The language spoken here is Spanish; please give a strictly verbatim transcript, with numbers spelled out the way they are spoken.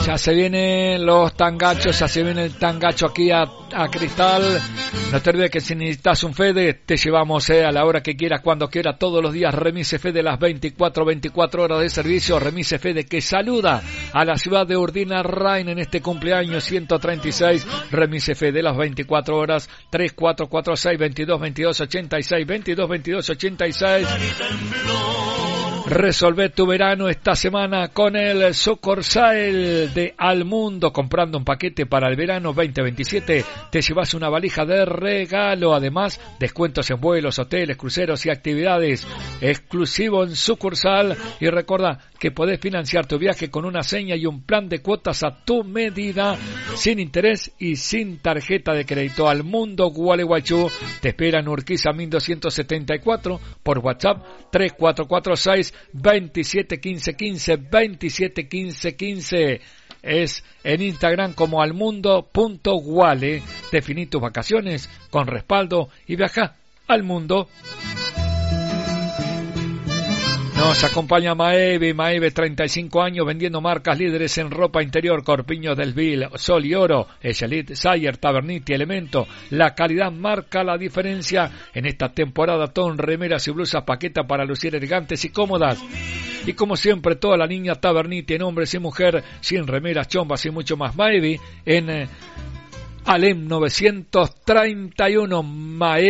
Ya se vienen los tangachos, ya se viene el tangacho aquí a, a Cristal. No te olvides que si necesitas un Fede, te llevamos eh, a la hora que quieras, cuando quieras, todos los días. Remise Fede, las veinticuatro, veinticuatro horas de servicio. Remise Fede, que saluda a la ciudad de Urdina Rain en este cumpleaños ciento treinta y seis. Remise Fede, las veinticuatro horas, tres cuatro cuatro seis, veintidós, veintidós, ochenta y seis, veintidós, veintidós, ochenta y seis. Resolvé tu verano esta semana con el sucursal de Almundo. Comprando un paquete para el verano veinte veintisiete, te llevas una valija de regalo. Además, descuentos en vuelos, hoteles, cruceros y actividades exclusivo en sucursal. Y recuerda que podés financiar tu viaje con una seña y un plan de cuotas a tu medida, sin interés y sin tarjeta de crédito. Almundo Gualeguaychú te espera en Urquiza mil doscientos setenta y cuatro, por WhatsApp tres cuatro cuatro seis, veintisiete quince quince, veintisiete quince quince. Es en Instagram como almundo.guale. Definí tus vacaciones con respaldo y viaja al mundo. Nos acompaña Maeve, Maeve treinta y cinco años vendiendo marcas líderes en ropa interior, Corpiños del Vil, Sol y Oro, Echelit, Sayer, Taberniti, Elemento. La calidad marca la diferencia en esta temporada. Ton, remeras y blusas paqueta para lucir elegantes y cómodas. Y como siempre, toda la línea Taberniti en hombres y mujer, sin remeras, chombas y mucho más. Maeve en eh, Alem novecientos treinta y uno. Maeve.